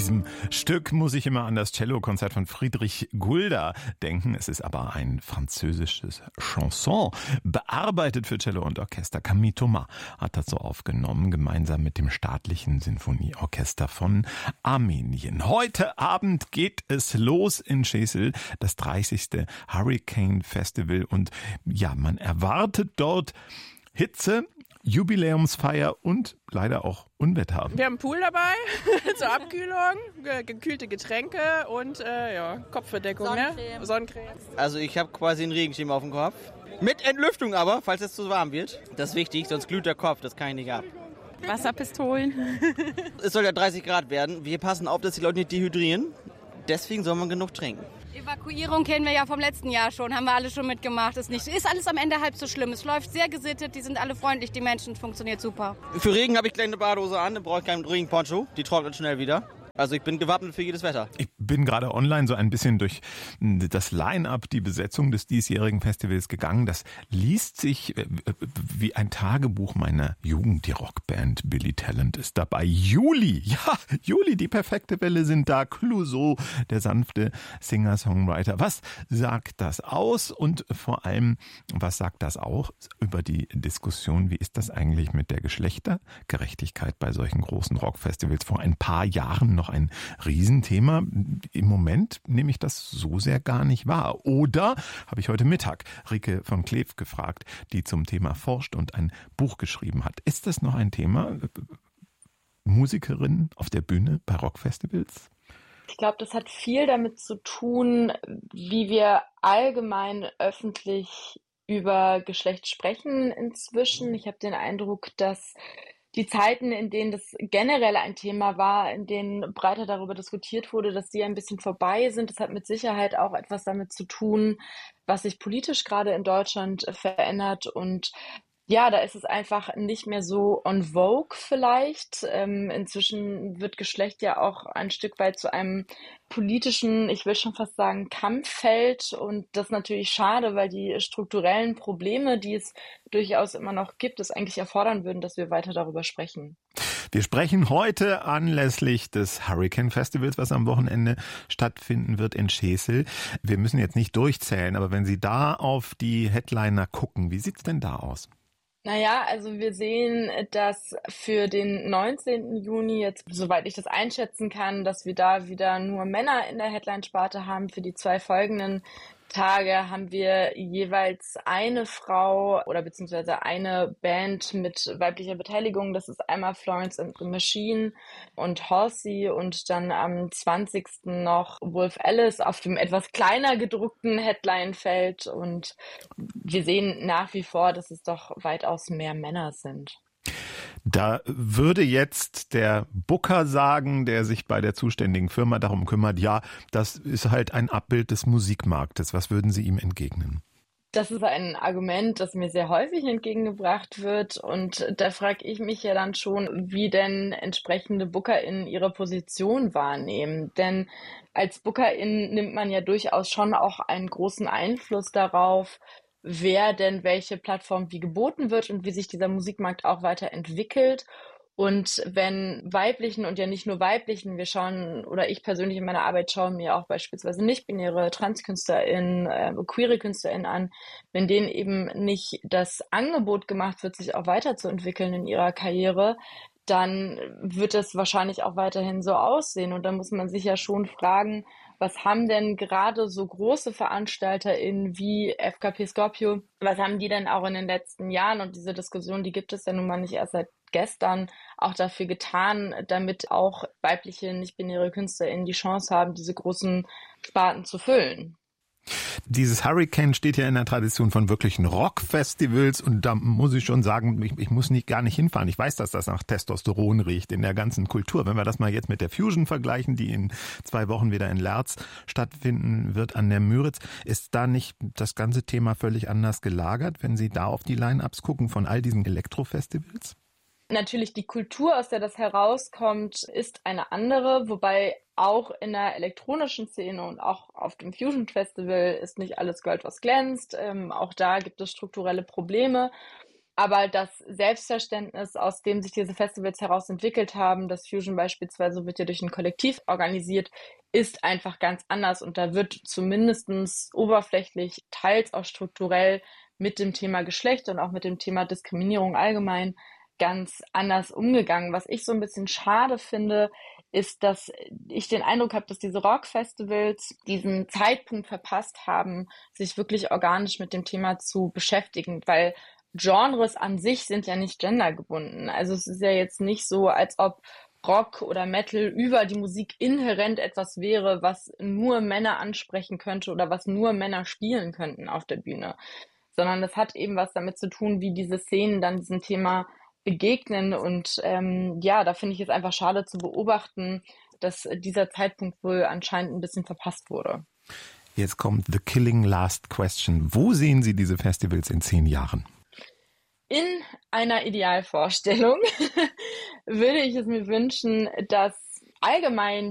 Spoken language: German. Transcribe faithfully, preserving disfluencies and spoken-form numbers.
diesem Stück muss ich immer an das Cellokonzert von Friedrich Gulda denken. Es ist aber ein französisches Chanson, bearbeitet für Cello und Orchester. Camille Thomas hat das so aufgenommen, gemeinsam mit dem Staatlichen Sinfonieorchester von Armenien. Heute Abend geht es los in Schesel, das dreißigste Hurricane Festival. Und ja, man erwartet dort Hitze, Jubiläumsfeier und leider auch Unwetter. Wir haben einen Pool dabei zur Abkühlung, ge- gekühlte Getränke und äh, ja, Kopfverdeckung, Sonnencreme. Ne? Sonnencreme. Also ich habe quasi einen Regenschirm auf dem Kopf. Mit Entlüftung aber, falls es zu warm wird. Das ist wichtig, sonst glüht der Kopf, das kann ich nicht ab. Wasserpistolen. Es soll ja dreißig Grad werden. Wir passen auf, dass die Leute nicht dehydrieren. Deswegen soll man genug trinken. Evakuierung kennen wir ja vom letzten Jahr schon, haben wir alle schon mitgemacht. Ist nicht, ist alles am Ende halb so schlimm. Es läuft sehr gesittet, die sind alle freundlich, die Menschen, funktioniert super. Für Regen habe ich gleich eine Badehose an, dann brauche ich keinen Regenponcho. Die trocknet schnell wieder. Also ich bin gewappnet für jedes Wetter. Ich bin gerade online so ein bisschen durch das Line-up, die Besetzung des diesjährigen Festivals gegangen. Das liest sich wie ein Tagebuch meiner Jugend. Die Rockband Billy Talent ist dabei. Juli, ja, Juli, die perfekte Welle sind da. Clouseau, der sanfte Singer-Songwriter. Was sagt das aus? Und vor allem, was sagt das auch über die Diskussion? Wie ist das eigentlich mit der Geschlechtergerechtigkeit bei solchen großen Rockfestivals? Vor ein paar Jahren noch ein Riesenthema. Im Moment nehme ich das so sehr gar nicht wahr. Oder habe ich heute Mittag Rike von Kleef gefragt, die zum Thema forscht und ein Buch geschrieben hat. Ist das noch ein Thema? Musikerin auf der Bühne bei Rockfestivals? Ich glaube, das hat viel damit zu tun, wie wir allgemein öffentlich über Geschlecht sprechen inzwischen. Ich habe den Eindruck, dass die Zeiten, in denen das generell ein Thema war, in denen breiter darüber diskutiert wurde, dass die ein bisschen vorbei sind. Das hat mit Sicherheit auch etwas damit zu tun, was sich politisch gerade in Deutschland verändert. Und ja, da ist es einfach nicht mehr so en vogue vielleicht. Ähm, inzwischen wird Geschlecht ja auch ein Stück weit zu einem politischen, ich will schon fast sagen, Kampffeld. Und das ist natürlich schade, weil die strukturellen Probleme, die es durchaus immer noch gibt, es eigentlich erfordern würden, dass wir weiter darüber sprechen. Wir sprechen heute anlässlich des Hurricane Festivals, was am Wochenende stattfinden wird in Schesel. Wir müssen jetzt nicht durchzählen, aber wenn Sie da auf die Headliner gucken, wie sieht's denn da aus? Naja, also wir sehen, dass für den neunzehnten Juni jetzt, soweit ich das einschätzen kann, dass wir da wieder nur Männer in der Headline-Sparte haben. Für die zwei folgenden Tage haben wir jeweils eine Frau oder beziehungsweise eine Band mit weiblicher Beteiligung. Das ist einmal Florence and the Machine und Halsey und dann am zwanzigsten noch Wolf Alice auf dem etwas kleiner gedruckten Headline-Feld. Und wir sehen nach wie vor, dass es doch weitaus mehr Männer sind. Da würde jetzt der Booker sagen, der sich bei der zuständigen Firma darum kümmert, ja, das ist halt ein Abbild des Musikmarktes. Was würden Sie ihm entgegnen? Das ist ein Argument, das mir sehr häufig entgegengebracht wird. Und da frage ich mich ja dann schon, wie denn entsprechende BookerInnen ihre Position wahrnehmen. Denn als BookerInnen nimmt man ja durchaus schon auch einen großen Einfluss darauf, wer denn welche Plattform wie geboten wird und wie sich dieser Musikmarkt auch weiterentwickelt. Und wenn weiblichen und ja nicht nur weiblichen, wir schauen, oder ich persönlich in meiner Arbeit schaue mir auch beispielsweise nicht-binäre TranskünstlerInnen, äh, queere KünstlerInnen an, wenn denen eben nicht das Angebot gemacht wird, sich auch weiterzuentwickeln in ihrer Karriere, dann wird es wahrscheinlich auch weiterhin so aussehen. Und da muss man sich ja schon fragen, was haben denn gerade so große VeranstalterInnen wie F K P Scorpio, was haben die denn auch in den letzten Jahren, und diese Diskussion, die gibt es ja nun mal nicht erst seit gestern, auch dafür getan, damit auch weibliche, nicht-binäre KünstlerInnen die Chance haben, diese großen Sparten zu füllen? Dieses Hurricane steht ja in der Tradition von wirklichen Rockfestivals und da muss ich schon sagen, ich, ich muss nicht gar nicht hinfahren. Ich weiß, dass das nach Testosteron riecht in der ganzen Kultur. Wenn wir das mal jetzt mit der Fusion vergleichen, die in zwei Wochen wieder in Lerz stattfinden wird an der Müritz, ist da nicht das ganze Thema völlig anders gelagert, wenn Sie da auf die Line-Ups gucken von all diesen Elektrofestivals? Natürlich, die Kultur, aus der das herauskommt, ist eine andere, wobei auch in der elektronischen Szene und auch auf dem Fusion Festival ist nicht alles Gold, was glänzt. Ähm, auch da gibt es strukturelle Probleme. Aber das Selbstverständnis, aus dem sich diese Festivals heraus entwickelt haben, das Fusion beispielsweise wird ja durch ein Kollektiv organisiert, ist einfach ganz anders. Und da wird zumindest oberflächlich, teils auch strukturell mit dem Thema Geschlecht und auch mit dem Thema Diskriminierung allgemein ganz anders umgegangen. Was ich so ein bisschen schade finde, ist, dass ich den Eindruck habe, dass diese Rockfestivals diesen Zeitpunkt verpasst haben, sich wirklich organisch mit dem Thema zu beschäftigen, weil Genres an sich sind ja nicht gendergebunden. Also es ist ja jetzt nicht so, als ob Rock oder Metal über die Musik inhärent etwas wäre, was nur Männer ansprechen könnte oder was nur Männer spielen könnten auf der Bühne. Sondern das hat eben was damit zu tun, wie diese Szenen dann diesem Thema begegnen. Und ähm, ja, da finde ich es einfach schade zu beobachten, dass dieser Zeitpunkt wohl anscheinend ein bisschen verpasst wurde. Jetzt kommt the killing last question. Wo sehen Sie diese Festivals in zehn Jahren? In einer Idealvorstellung würde ich es mir wünschen, dass allgemein